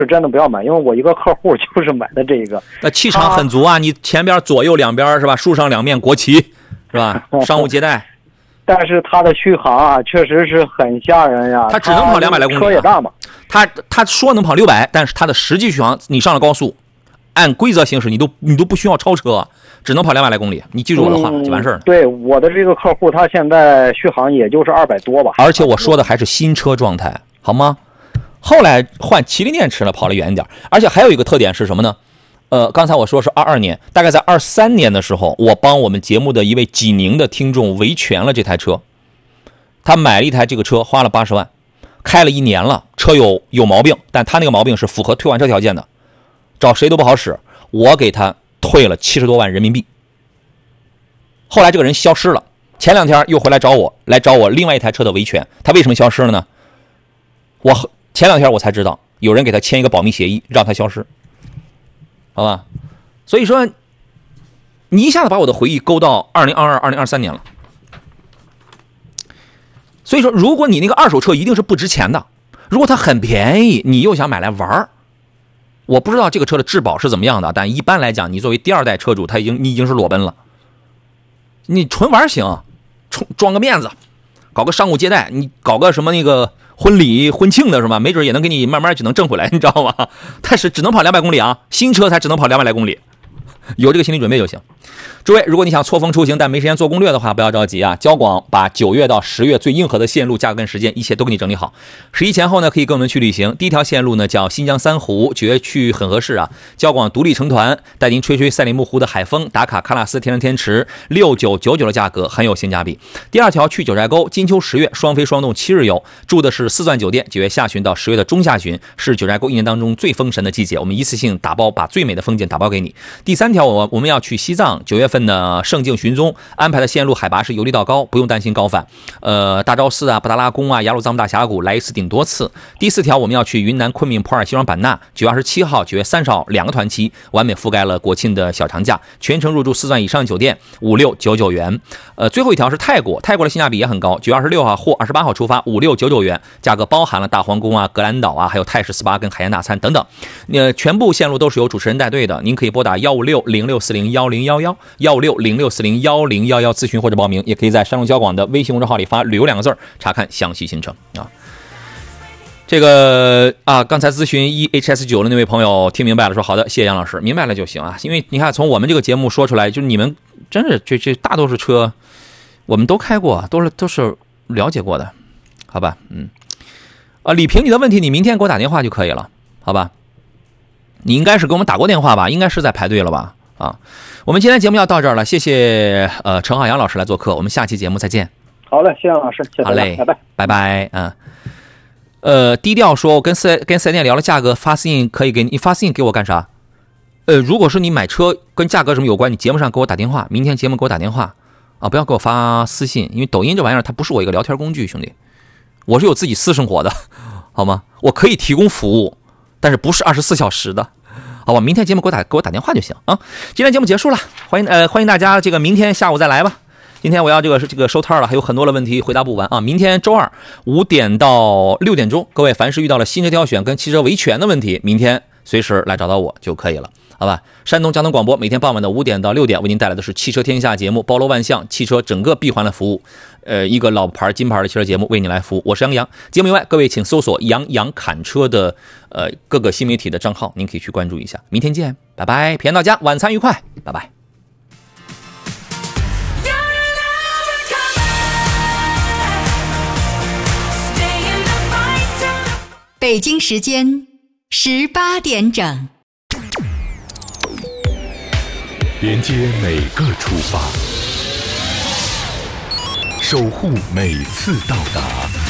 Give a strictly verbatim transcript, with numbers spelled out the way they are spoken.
是真的不要买，因为我一个客户就是买的这个。 那气场很足啊，你前边左右两边是吧？树上两面国旗是吧？商务接待。 但是它的续航啊，确实是很吓人呀。 它只能跑两百来公里、啊， 车也大嘛。 它它说能跑六百，但是它的实际续航，你上了高速，按规则行驶，你都你都不需要超车，只能跑两百来公里。你记住我的话、嗯、就完事儿了。 对，我的这个客户，他现在续航也就是二百多吧。 而且我说的还是新车状态，好吗？后来换麒麟电池了，跑了远一点。而且还有一个特点是什么呢？呃，刚才我说是二二年，大概在二三年的时候，我帮我们节目的一位济宁的听众维权了这台车。他买了一台这个车，花了八十万，开了一年了，车有有毛病，但他那个毛病是符合退换车条件的，找谁都不好使。我给他退了七十多万人民币。后来这个人消失了，前两天又回来找我，来找我另外一台车的维权。他为什么消失了呢？我前两天我才知道，有人给他签一个保密协议，让他消失。好吧，所以说你一下子把我的回忆勾到二零二二、二零二三年了。所以说，如果你那个二手车一定是不值钱的，如果它很便宜，你又想买来玩，我不知道这个车的质保是怎么样的，但一般来讲，你作为第二代车主，他已经你已经是裸奔了。你纯玩行，装个面子，搞个商务接待，你搞个什么那个婚礼婚庆的是吧？没准也能给你慢慢就能挣回来，你知道吗？但是只能跑两百公里啊，新车才只能跑两百来公里，有这个心理准备就行。诸位，如果你想错峰出行但没时间做攻略的话，不要着急啊。交广把九月到十月最硬核的线路、价格跟时间一切都给你整理好。十一前后呢，可以跟我们去旅行。第一条线路呢叫新疆三湖，九月去很合适啊。交广独立成团，带您吹吹赛里木湖的海风，打卡喀纳斯天然天池，六九九九的价格很有性价比。第二条去九寨沟，金秋十月双飞双动七日游，住的是四钻酒店。九月下旬到十月的中下旬是九寨沟一年当中最封神的季节，我们一次性打包把最美的风景打包给你。第三条我我们要去西藏，九月份呢圣境寻踪，安排的线路海拔是游离道高，不用担心高反。呃，大昭寺啊、布达拉宫啊、雅鲁藏布大峡谷来一次顶多次。第四条我们要去云南昆明、普洱、西双版纳，九月二十七号、九月三十号两个团期，完美覆盖了国庆的小长假，全程入住四钻以上酒店，五六九九元。呃，最后一条是泰国，泰国的性价比也很高，九月二十六号或二十八号出发，五六九九元，价格包含了大皇宫啊、格兰岛啊，还有泰式 S P A 跟海鲜大餐等等。呃，全部线路都是由主持人带队的，您可以拨打幺五六零六四零幺零幺幺幺五六零六四零幺零幺幺咨询或者报名，也可以在山东交广的微信公众号里发旅游两个字查看详细行程啊。这个啊，刚才咨询 E H S 九 的那位朋友听明白了，说好的，谢谢杨老师，明白了就行啊。因为你看从我们这个节目说出来，就是你们真是这这大多数车我们都开过，都是都是了解过的，好吧？嗯，啊，李平，你的问题你明天给我打电话就可以了，好吧？你应该是给我们打过电话吧？应该是在排队了吧？啊，我们今天节目要到这儿了，谢谢呃陈浩洋老师来做客，我们下期节目再见。 好嘞，谢谢杨老师，谢谢， 好嘞， 拜拜， 拜拜，嗯。呃，低调说，我跟四跟四 S 店聊了价格，发私信可以给你，你发私信给我干啥？呃，如果是你买车跟价格什么有关，你节目上给我打电话，明天节目给我打电话啊，不要给我发私信，因为抖音这玩意儿它不是我一个聊天工具，兄弟，我是有自己私生活的，好吗？我可以提供服务，但是不是二十四小时的。好吧，明天节目给我打给我打电话就行啊。今天节目结束了，欢迎呃欢迎大家这个明天下午再来吧。今天我要这个这个收摊了，还有很多的问题回答不完啊。明天周二五点到六点钟，各位凡是遇到了新车挑选跟汽车维权的问题，明天随时来找到我就可以了，好吧？山东交通广播每天傍晚的五点到六点为您带来的是汽车天下节目，包罗万象，汽车整个闭环的服务，呃，一个老牌金牌的汽车节目为您来服务。我是杨洋，节目以外各位请搜索杨洋侃车的呃各个新媒体的账号，您可以去关注一下。明天见，拜拜，平安到家，晚餐愉快，拜拜。 北京时间十八点整， 连接每个出发，守护每次到达。